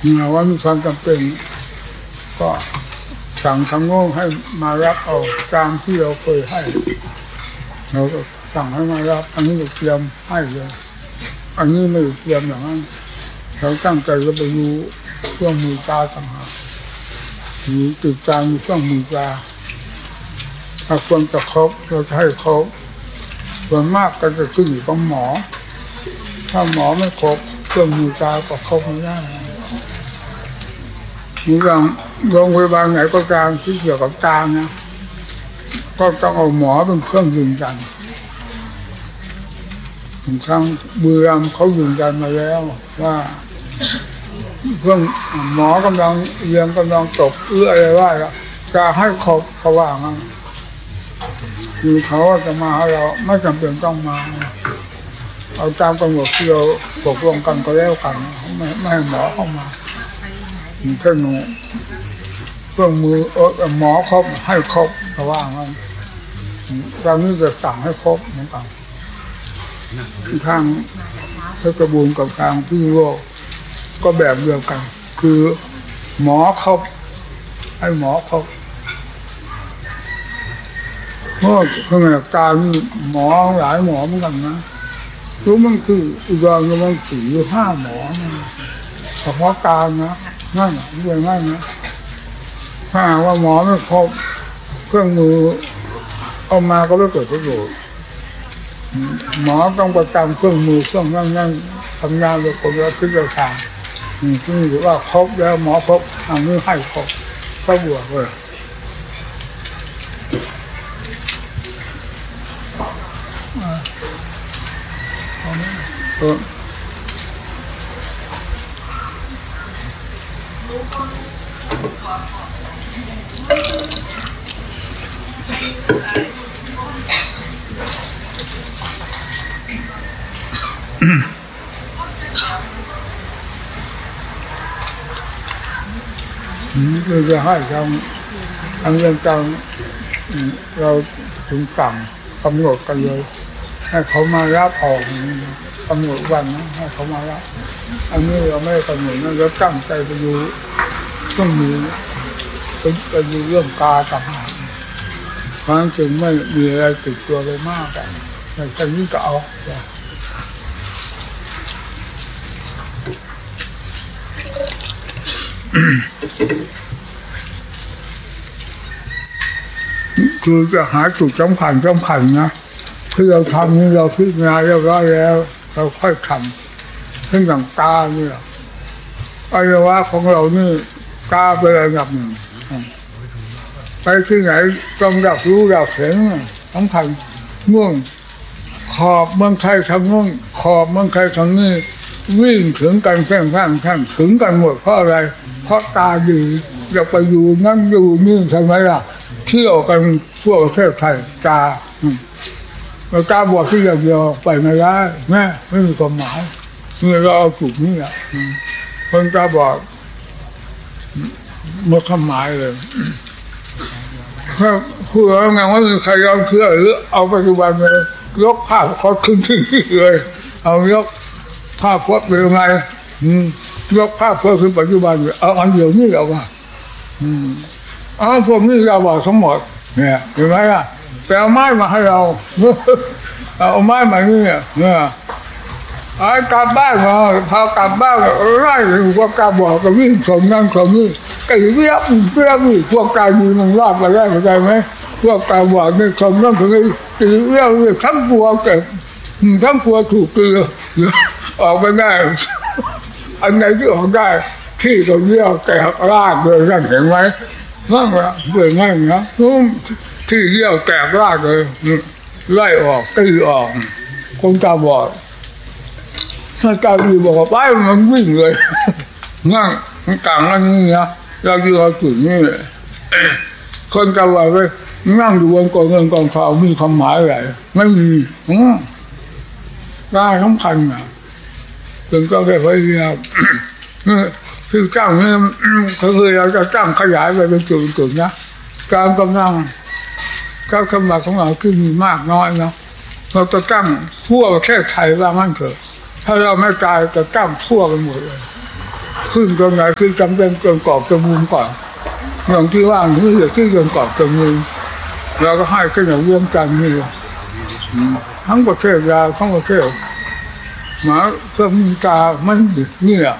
ว่ามีความจำเป็นก็สั่งทางโน้นให้มารับเอาตามที่เราเคยให้เราก็สั่งให้มารับอันนี้เราเตรียมให้เลยอันนี้ไม่เตรียมอย่างนั้นเราตั้งใจจะไปดูเครื่องมือตาต่างหากมีติดตามเครื่องมือตาถ้าควรจะครบเราจะให้ครบส่วนมากก็จะขึ้นอยู่กับหมอถ้าหมอไม่ครบเครื่องมือตาก็ครบไม่ได้อย่างโรงพยาบาลไหนก็ตามที่เกี่ยวกับตานะก็ต้องเอาหมอเป็นเครื่องยืนยันทางบุรีรัมย์เขายืนยันมาแล้วว่าเครื่องหมอกำลังเรียนกำลังจบอะไรว่าจะให้ครบเขาว่างั้นคือเขาจะมาให้เราไม่จำเป็นต้องมาเอาตามกำหนดที่เราตกลงกันก็แล้วกันไม่ให้หมอเข้ามาเครื่องมือหมอครบให้ครบเพราะว่างั้นตอนนี้จะสั่งให้ครบเหมือนกันทางเพชรบูรณ์กับทางพิษณุโลกก็แบบเดียวกันคือหมอครบให้หมอครบเพราะขณะการหมอหลายหมอเหมือนกันนะรู้มันคืออุดรมัน4-5 หมอเฉพาะการนะนั่นเรื่องนั่นนะถ้าว่าหมอไม่ครบเครื่องมือเอามาก็ไม่เกิดประโยชน์หมอต้องประจำเครื่องมือเครื่องนั่นทำงานโดยคนละทิศละทางที่นี่ถือว่าครบแล้วหมอครบทางนี้ให้ครบก็บวกเลยเราจะให้ทางเรื่องการเราถึงสั่งกำหนดกันเลยให้เขามารับออกกำหนดวันนะให้เขามารับอันนี้เราไม่ได้กำหนดนะเราตั้งใจไปดูต้องมีไปดูเรื่องกาต่างหากเพราะฉะนั้นจึงไม่มีอะไรติดตัวเลยมากแต่แค่นี้ก็เอาคือจะหาจุดสำคัญนะที่เราทำนี่เราพิจารณาเรียบร้อยแล้วเราค่อยทำเช่นอย่างตาเนี่ยอวัยวะของเรานี่ตาเป็นระดับหนึ่งไปที่ไหนต้องรับรู้รับเห็นสำคัญง่วงขอบเมืองไทยทางง่วงขอบเมืองไทยทางนี้วิ่งถึงกันแข้งถึงกันหมดเพราะอะไรเพราะตาดีจะไปอยู่นั่งอยู่นี่ใช่ไหมล่ะเที่ยวกันทั่วประเทศไทยตาเราตาบอดที่อย่างเดียวไปไม่ได้แม่ไม่มีความหมายเราเอาจุดนี้แหละคนตาบอดหมดความหมายเลยถ้าพูดว่าไงว่ามีใครยอมเชื่อหรือเอาปัจจุบันเลยยกภาพเขาขึ้นเลยเอายกภาพพจน์เป็นยังไงยกภาพพจน์ขึ้นปัจจุบันเอาอันเดียวนี่เอาว่าพวกนี้เราบอกทั้งหมดเนี่ยเห็นไหมล่ะแต่เอาไม้มาให้เราเอาไม้มาเนี่ยกลับบ้านมาพากลับบ้านไล่พวกกาบอกก็วิ่งส่งนั่งส่งนี่ไก่เรียบพวกกาดีมันรอดมาได้เข้าใจไหมพวกกาบอกนี่ส่งนั่งถึงไอ้เรียบทั้งปัวเก็บทั้งปัวถูกเกลือออกไม่ได้อันไหนที่ออกได้ที่ตรงนี้แกะรากเลยนั่นเห็นไหมนั่นแหละเบื่อง่ายนะที่เลี้ยวแตกรากเลยไล่ออกตีออกคนตาบอดถ้าตาดีบอกว่าไปมันวิ่งเลยนั่งมันต่างกันนี่นะเราอยู่เอาจุดนี้คนตาบอดไปนั่งอยู่บนกองเงินกองทองมีความหมายอะไรไม่มีได้สำคัญนะถึงก็แค่พยายามคือจ้างนี่คือเราจะจ้างขยายไปเป็นจุดๆนะการกำลังการสมัครของเราคือมีมากน้อยนะเราจะจ้างทั่วประเทศไทยว่างั้นเถอะถ้าเราไม่ตายจะจ้างทั่วกันหมดเลยขึ้นตรงไหนคือจำเป็นจนกรอบจมูกก่อนอย่างที่ว่างที่เหลือที่จนกรอบจมูกเราก็ให้ขึ้นอย่างเรื่องจันทร์นี่ทั้งประเทศยาทั้งประเทศหมาเครื่องตามันนี่แหละ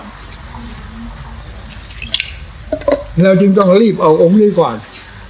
เราจึงต้องรีบเอาองค์นี้ก่อน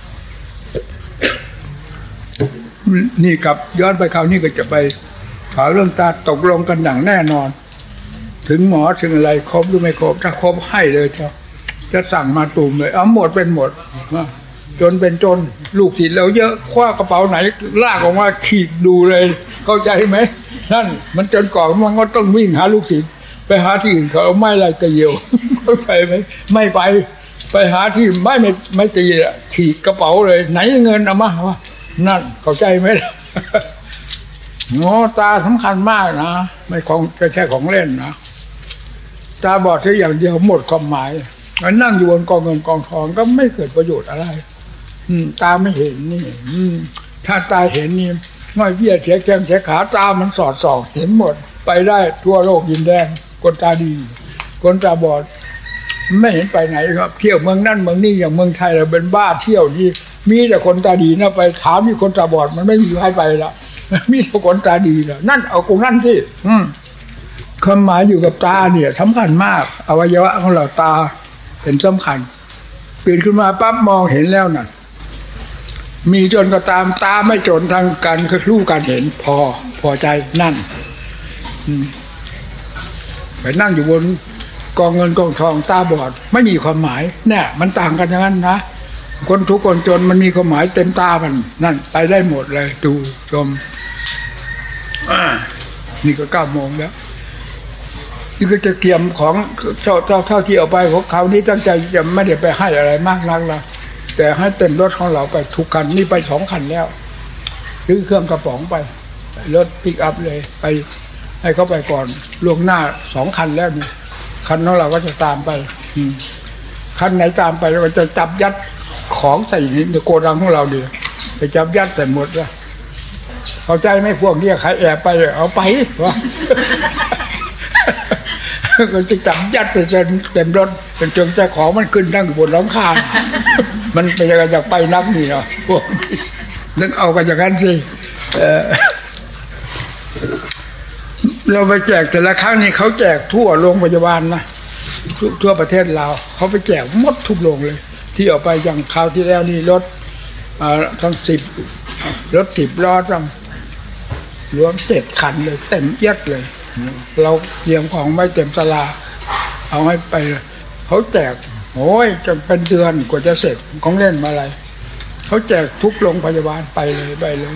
นี่กับย้อนไปคราวนี้ก็จะไปถามเรื่องตาตกลงกันอย่างแน่นอนถึงหมอถึงอะไรครบหรือไม่ครบถ้าครบให้เลยเจ้าจะสั่งมาตุ่มเลยเอาหมดเป็นหมดจนเป็นจนลูกศิษย์เราเยอะคว้ากระเป๋าไหนลากออกมาขีดดูเลยเข้าใจไหมนั่นมันจนก่อนมันก็ต้องวิ่งหาลูกศิษย์ไปหาที่อื่นเขาไม่อะไรกระเยียวเข้าใจไหมไม่ไปหาที่ไม่ตีขีดกระเป๋าเลยไหนเงินเอามาวะนั่นเข้าใจไหมโง่ตาสำคัญมากนะไม่ของแค่ของเล่นนะตาบอดแค่อย่างเดียวหมดความหมายแล้วนั่งอยู่บนกองเงินกองทองก็ไม่เกิดประโยชน์อะไรตาไม่เห็นนี่ถ้าตาเห็นนี่ไม่เบี้ยเสียแข้งเสียขาตามันสอดส่องเห็นหมดไปได้ทั่วโลกยินแดนคนตาดีคนตาบอดไม่เห็นไปไหนครับเที่ยวเมืองนั่นเมืองนี่อย่างเมืองไทยเราเป็นบ้าเที่ยวนี่มีแต่คนตาดีนะไปถามมีคนตาบอดมันไม่มีใครไปละมีแต่คนตาดีนะนั่นเอากงนั่นที่ความหมายอยู่กับตาเนี่ยสำคัญมากอวัยวะของเราตาเป็นสำคัญเปลี่ยนขึ้นมาปั๊บมองเห็นแล้วน่ะมีจนก็ตามตาไม่จนทางการรู้การเห็นพอใจนั่นไปนั่งอยู่บนกองเงินกองทองตาบอดไม่มีความหมายเนี่ยมันต่างกันอย่างนั้นนะคนทุกคนจนมันมีความหมายเต็มตามันนั่นไปได้หมดเลยดูชมนี่ก็9 โมงแล้วนี่ก็จะเกี่ยมของเท่าที่เอาไปของเขานี้ตั้งใจจะไม่ได้ไปให้อะไรมากนักนะแต่ให้เต็มรถของเราไปทุกคันนี่ไป2 คันแล้วซื้อเครื่องกระป๋องไปรถปิกอัพเลยไปให้เขาไปก่อนล่วงหน้า2 คันแล้วนี่คันของเราก็จะตามไปคันไหนตามไปเราก็จะจับยัดของใส่ในโกดังของเราดีไปจับยัดใส่หมดแล้วเข้าใจไหมพวกนี้ใครแอบไปเอาไปวะก็จะจับยัดจนเต็มรถจนเจ้าของมันขึ้นนั่งบนหลังคามันไปอยากไปนักนี่เนาะพวกนึกเอากันอย่างนั้นสิเราไปแจกแต่ละครั้งนี่เขาแจกทั่วโรงพยาบาลนะทั่วประเทศลาวเขาไปแจกหมดทุกโรงเลยที่ออกไปอย่างคราวที่แล้วนี่รถทั้งรถ10 ล้อทั้งรวม7 คันเลยเต็มยัดเลยเราเตรียมของไว้เต็มศาลาเอาให้ไปเขาแจกโอ้ยจนเป็นเดือนกว่าจะเสร็จของเล่นมาอะไรเขาแจกทุกโรงพยาบาลไปเลย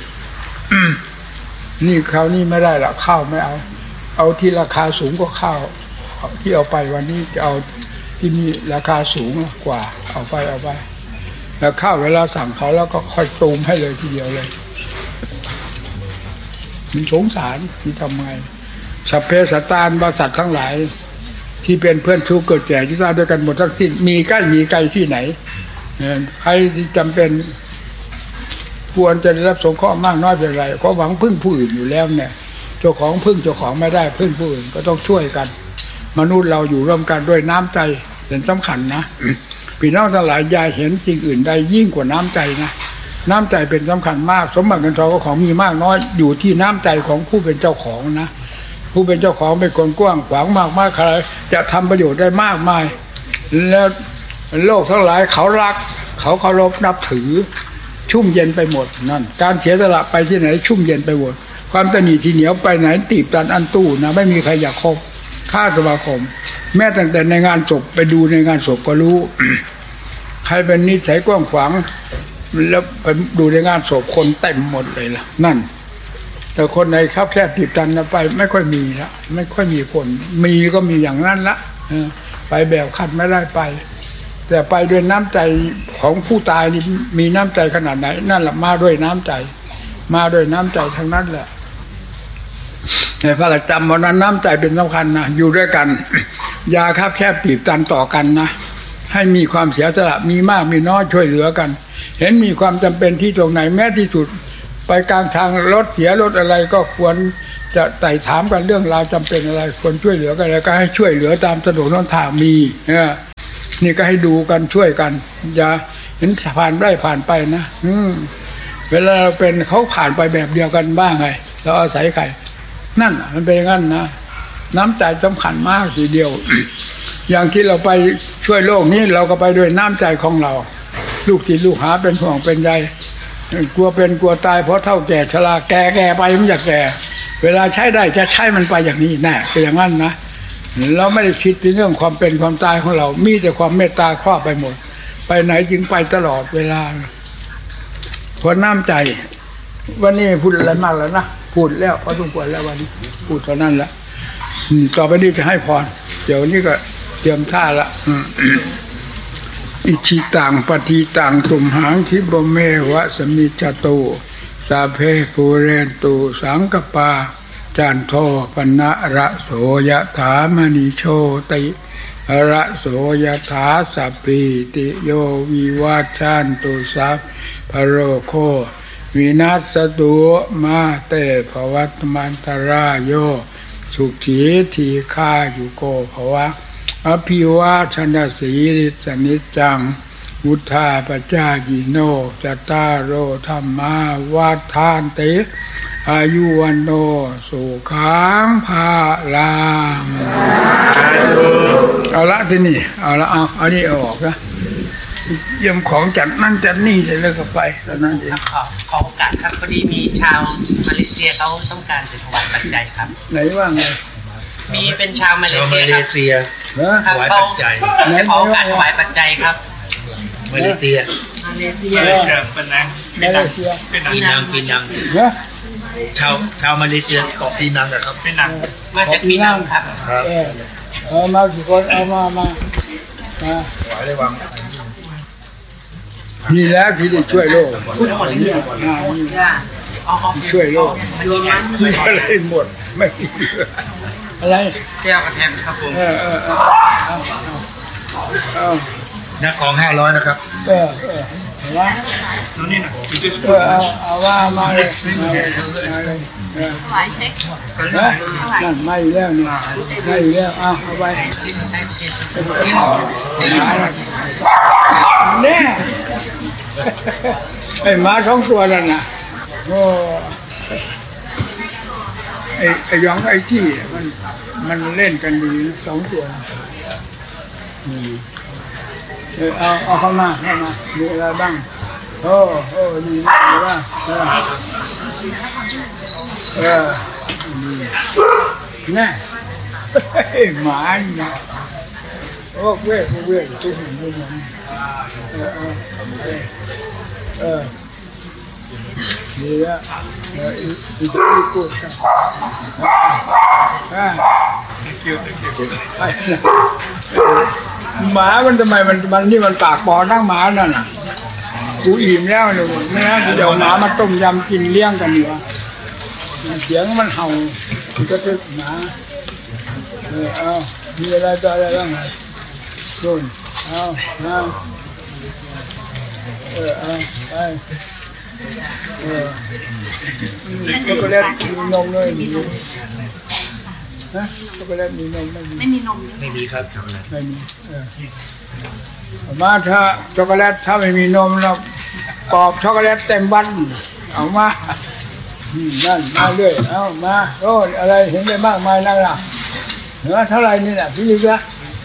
นี่คราวนี้ไม่ได้ละข้าวไม่เอาที่ราคาสูงกว่าข้าวที่เอาไปวันนี้จะเอาที่มีราคาสูงกว่าเอาไปแล้วข้าวเวลาสั่งเขาแล้วก็ค่อยตูมให้เลยทีเดียวเลยมันสงสารที่ทำไงสัพเพสัตตาบริษัททั้งหลายที่เป็นเพื่อนชูเกิดแก่ที่ทราบด้วยกันหมดทั้งสิ้นมีใกล้มีไกลที่ไหนใครที่จำเป็นควรจะได้รับสงเคราะห์มากน้อยเป็นไรก็หวังพึ่งผู้อื่นอยู่แล้วเนี่ยเจ้าของพึ่งเจ้าของไม่ได้พึ่งผู้อื่นก็ต้องช่วยกันมนุษย์เราอยู่ร่วมกันด้วยน้ำใจเป็นสำคัญนะพี่น้องทั้งหลายอย่าเห็นสิ่งอื่นใดยิ่งกว่าน้ำใจนะน้ำใจเป็นสำคัญมากสมบัติเงินทองก็ของมีมากน้อยอยู่ที่น้ำใจของผู้เป็นเจ้าของนะผู้เป็นเจ้าของเป็นคนกว้างขวางมากใครจะทำประโยชน์ได้มากมายแล้วโลกทั้งหลายเขารักเขาเคารพนับถือชุ่มเย็นไปหมดนั่นการเสียสละไปที่ไหนชุ่มเย็นไปหมดความตนีทีเหนียวไปไหนตีบตันอันตู้นะไม่มีใครอยากคบฆ่าสมาคมแม้ตั้งแต่ในงานศพไปดูในงานศพก็รู้ ใครเป็นนิสัยกว้างขวางแล้วไปดูในงานศพคนเต็มหมดเลยล่ะนั่นแต่คนในคับแคบตีบตันไปไม่ค่อยมีละไม่ค่อยมีคนมีก็มีอย่างนั้นละไปแบบคัดไม่ได้ไปแต่ไปด้วยน้ำใจของผู้ตายนี่มีน้ำใจขนาดไหนนั่นแหละมาด้วยน้ำใจทั้งนั้นแหละในพระราชจำวันนั้นน้ำใจเป็นสำคัญนะอยู่ด้วยกันอย่าคับแคบตีบตันต่อกันนะให้มีความเสียสละมีมากมีน้อยช่วยเหลือกันเห็นมีความจำเป็นที่ตรงไหนแม้ที่สุดไปกลางทางรถเสียรถอะไรก็ควรจะไต่ถามกันเรื่องราวจำเป็นอะไรคนช่วยเหลือกันอะไรก็ให้ช่วยเหลือตามสะดวกน้องทางมีนี่ก็ให้ดูกันช่วยกันอย่าเห็นผ่านได้ผ่านไปนะเวลาเราเป็นเขาผ่านไปแบบเดียวกันบ้างไงเราอาศัยใครนั่นมันเป็นอย่างนั้นนะน้ำใจสำคัญมากทีเดียว อย่างที่เราไปช่วยโลกนี้เราก็ไปด้วยน้ำใจของเราลูกศิษย์ลูกหาเป็นห่วงเป็นใยกลัวเป็นกลัวตายเพราะเท่าแก่ชราแก่ไปมันอยากแก่เวลาใช้ได้จะใช้มันไปอย่างนี้แน่เป็นอย่างนั้นนะเราไม่ได้คิดในเรื่องความเป็นความตายของเรามีแต่ความเมตตาครอบไปหมดไปไหนจึงไปตลอดเวลาคนน้ำใจวันนี้พูดอะไรมากแล้วนะพูดแล้วพอสมควรแล้ววันนี้พูดเท่านั้นละต่อไปนี้จะให้พรเดี๋ยวนี้ก็เตรียมท่าละอิชิตังปฏิตังตุมหังทิบเมวะสมิจโตสาเพปูเรนตุสังกปาจันโทปนะระโสยถามณิโชติระโสยถาสัพพิติโยวิวัชชันตุสัพพโรโควินัสตุมาเตภวัตมันตรายโยสุขีทีฆายุโกภวะอภิวาชนะสีริสนิจังวุธาปจายิโนจตารโรธรรมาวัฏฐานติอายุวันโนสุขังภาลังเอาละที่นี่เอาละเอานี่ออกนะเยี่ยมของจัดนั่นจัดนี่จะเลิกไปแล้วนั่นเองขอโอกาสครับพอดีมีชาวมาเลเซียเขาต้องการจะถวายปัจจัยครับไหนว่าไงมีเป็นชาวมาเลเซียถวายปัจจัยขอโอกาสถวายปัจจัยครับมาเลเซียเป็นนังปีนังชาวมาเลเซียเกาะปีนังครับปีนังมาจากปีนังครับมากี่คนเอามาถวายได้วางนี่แล้วที่ได้ช่วยโลกช่วยโลกอะไรหมดไม่อะไรแก้วกระแทกครับผมนักของ500นะครับว่านี่นะเอาว่ามาเลยถวายเช็คนั่นไม่แล้วนี่ไม่แล้วเอาไปเนี่ยไอ้ม้าท้องตัวนั่นน่ะโอ้ไอ้ยองไอ้ที่มันเล่นกันดี2ตัวเอาเข้ามามีอะไรบ้างโอ้นี่ว่าแน่หมาเนี่ยโอ้เว้ยที่เห็นด้วยนี่ละอีกพูดหมามันทำไมมันนี่มันปากปอนั่งหมานั่นน่ะกูอิ่มแล้วเนี่ยไม่งั้นเดี๋ยวหมามาต้มยำกินเลี้ยงกันอยู่เสียงมันเห่าก็จะหมามีอะไรต่ออะไรบ้างคุณไปช็อกโกแลตมีนมเลยนะช็อกโกแลตมีนมไม่มีนมไม่มีครับช็อกโกแลตไม่มีมาถ้าช็อกโกแลตถ้าไม่มีนมเราปอกช็อกโกแลตเต็มวันเอามานั่นมาเลยเอามาโอ้อะไรเห็นได้มากมายนั่นล่ะเหลือเท่าไรนี่แหละพี่ลิกะ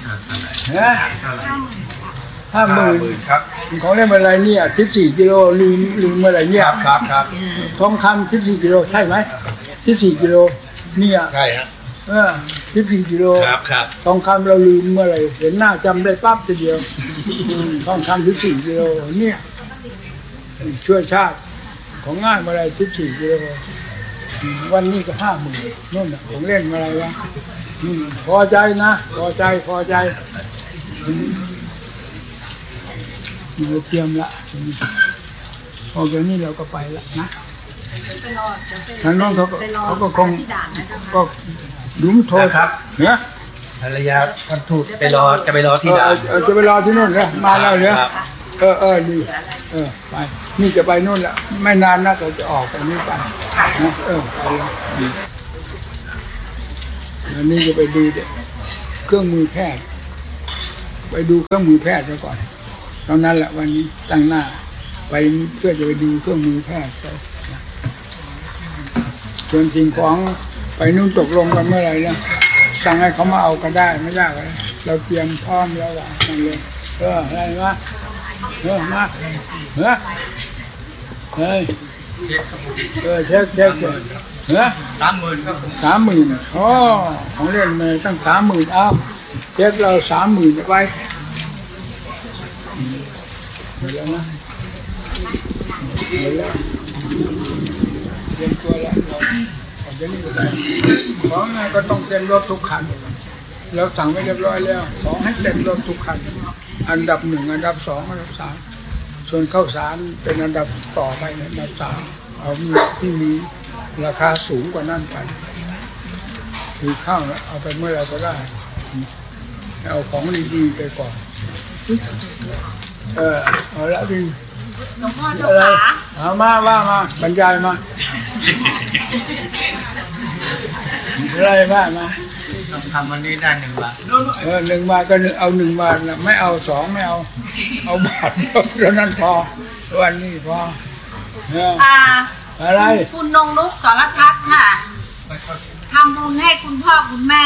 50,000 ครับของเล่นอะไรเนี่ย14 กิโลลืมอะไรเนี่ยครับทองคำ14 กิโลใช่ไหม14 กิโลเนี่ยใช่ฮะ 14 กิโลครับทองคำเราลืมเมื่อไหร่เห็นหน้าจำได้ปั๊บทีเดียวทองคำ14 กิโลเนี่ยช่วยชาติของง่ายเมื่อไร14 กิโลวันนี้ก็50,000นู่นของเล่นอะไรวะพอใจนะพอใจเราเตรียมละพอจากนี้เราก็ไปละนะทางน้องเขาก็คงก็ดุมโทรครับเนี่ยภรรยาท่านทูตจะไปรอที่ด่านจะไปรอที่นู่นนะมาแล้วเนี่ยดีไปนี่จะไปนู่นละไม่นานนะเราจะออกไปนี่ไปนะไปเลยอันนี้จะไปดูเครื่องมือแพทย์ไปดูเครื่องมือแพทย์ซะก่อนตอนนั้นแหละวันนี้ตั้งหน้าไปเพื่อจะไปดูเครื่องมือแพทย์ส่วนสิ่งของไปนู่นตกลงกันเมื่อไหร่นะสั่งให้เขามาเอากันได้ไม่ยากเลยเราเตรียมพร้อมแล้วว่านั่นเลยอะไรวะมาเฮ้ยเช็ค 30,000ครับ 30,000อ๋อของเล่นมาตั้ง30,000เอาเช็คเรา30,000ไปหมดแล้วนะหมดแล้วเตรียมตัวแล้วเดี๋ยวนี้ก็ได้ของไงก็ต้องเต็มรถทุกคันเราสั่งไว้เรียบร้อยแล้วของให้เต็มรถทุกคันอันดับ1อันดับ2อันดับ3ส่วนข้าวสารเป็นอันดับต่อไปอันดับ3เอาที่มีราคาสูงกว่านั้นไปคือข้าวเอาไปเมื่อไรก็ได้เอาของดีๆไปก่อนเอาละดิหลวงพ่อเจ้าขาเอามาบรรยายมาอะไรมาต้องทำวันนี้ได้1 บาท 1 บาทก็เอา1 บาทนะไม่เอา2ไม่เอาบาทเท่านั้นพอวันนี้พออะไรคุณนงนุชสรทัศน์ค่ะทำบุญให้คุณพ่อคุณแม่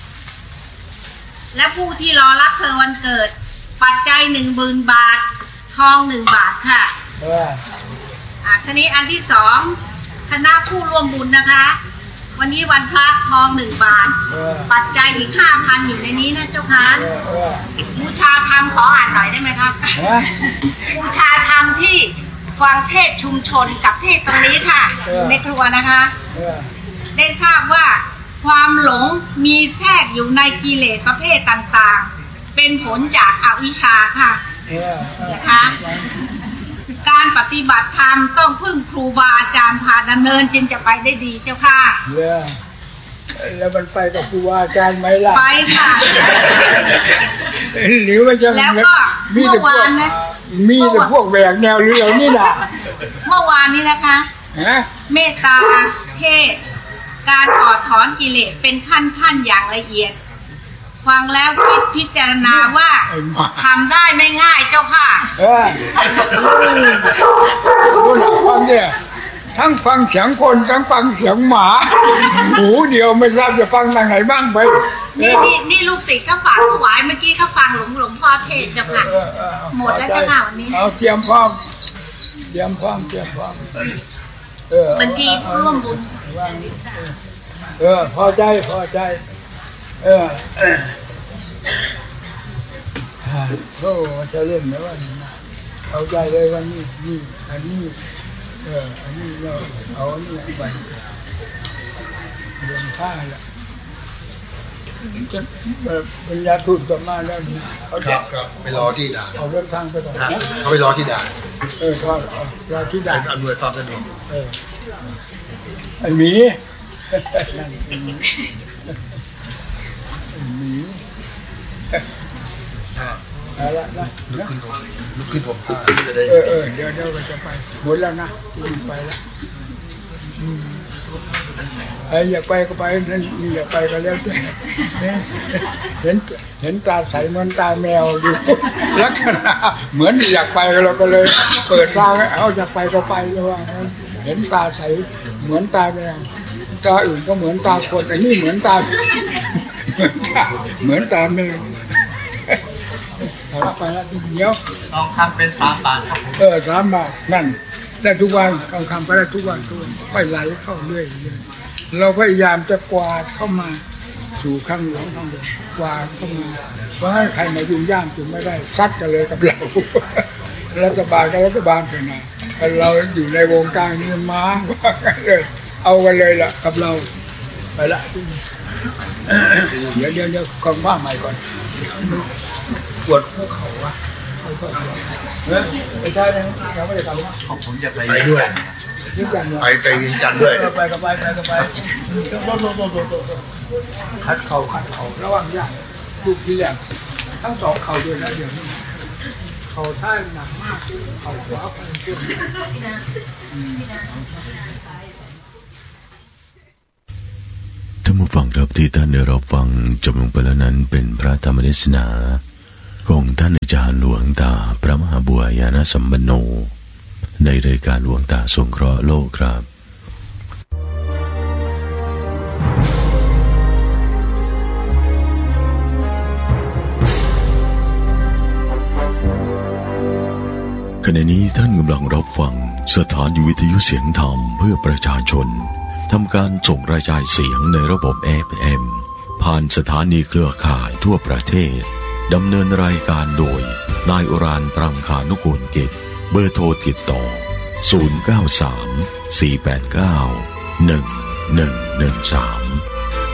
และผู้ที่รอรับเธอวันเกิดปัจจัย10,000 บาททอง1 บาทค่ะทีนี้อันที่2คณะผู้ร่วมบุญนะคะวันนี้วันพระทอง1 บาทปัจจัยอีก 5,000 อยู่ในนี้นะเจ้าค่ะบูชาธรรมขออ่านหน่อยได้ไหมครับบูชาธรรมที่ฟังเทศชุมชนกับเทศตรงนี้ค่ะในครัวนะคะได้ทราบว่าความหลงมีแทรกอยู่ในกิเลสประเภทต่างๆเป็นผลจากอวิชชาค่ะนะคะการปฏิบัติธรรมต้องพึ่งครูบาอาจารย์พาดำเนินจึงจะไปได้ดีเจ้าค่ะแล้วมันไปกับครูบาอาจารย์ไหมล่ะไปค่ะหรือว่าจะแล้วก็เมื่อวานนะมีแต่พวกแบกแนวเรือนี่แหละเมื่อวานนี้นะคะเมตตาเทศการถอดถอนกิเลสเป็นขั้นอย่างละเอียดฟังแล้วคิดพิจารณาว่าทำได้ไม่ง่ายเจ้าค่ะฟังเนี่ยทั้งฟังเสียงคนทั้งฟังเสียงหมาหูเดียวไม่ทราบจะฟังทางไหนบ้างไปนี่ลูกศิษย์ก็ฝากถวายเมื่อกี้เขาฟังหลวงพ่อเทศเจ้าค่ะหมดแล้วเจ้าค่ะวันนี้เอาเตรียมพร้อมบัญชีร่วมบุญพอใจโอ้จะเล่นไหมว่าเอาใจเลยวันนี้นี่อันนี้เราเอาอันนี้ไปเรื่องผ้าละจะปัญญาทูตกลับมาแล้วครับไปรอที่ด่านเอาเรื่องทางไปก่อนเขาไปรอที่ด่านรอที่ด่านอำนวยความสะดวกไอ้หมีอะไรนะลุกขึ้นผมจะได้เดี๋ยวเราจะไปหมดแล้วนะไปแล้วอยากไปก็ไปนี่อยากไปก็แล้วแต่เห็นตาใสเหมือนตาแมวดูลักษณะเหมือนอยากไปเราก็เลยเปิดทางเอาอยากไปก็ไปเลยว่าเห็นตาใสเหมือนตาแมวตาอื่นก็เหมือนตาคนอันนี้เหมือนตาแมวไปแล้วเดี๋ยวทองคำเป็น3 บาทครับ 3 บาทนั่นได้ทุกวันทองคำก็ได้ทุกวันค่อยไหลเข้าเรื่อยเราพยายามจะกวาดเข้ามาสู่ข้างหลังกวาดเข้ามาเพราะให้ใครมายุ่งย่ามจึงไม่ได้ซัดกันเลยกับเรารัฐบาลกับรัฐบาลเป็นไงเราอยู่ในวงการนี้มาว่ากันเลยเอากันเลยล่ะกับเราไปละเดี๋ยวกองผ้าใหม่ก่อนปวดหัวเข่าวะไม่ใช่นะเราไม่ได้ทำนะผมจะไปด้วยไปเวียงจันทร์ด้วยไปคัดเข่าระวังยากลูกที่แรกทั้ง2 เข่าด้วยนะเดี๋ยวนี้เข่าท้ายหนักมากเข่าขวาพันขึ้นธรรผู้ฟังครับที่ท่านได้รับฟังจบลงไปแล้วนั้นเป็นพระธรรมเทศนาของท่านอาจารย์หลวงตาพระมหาบัวยานสัมปันโนในรายการหลวงตาสงเคราะห์โลกครับขณะนี้ท่านกำลังรับฟังสถานีวิทยุเสียงธรรมเพื่อประชาชนทำการส่งกระจายเสียงในระบบ FM ผ่านสถานีเครือข่ายทั่วประเทศดำเนินรายการโดยนายอรานต์ ปรำคานุกูลกิจเบอร์โทรติดต่อ093 489 1113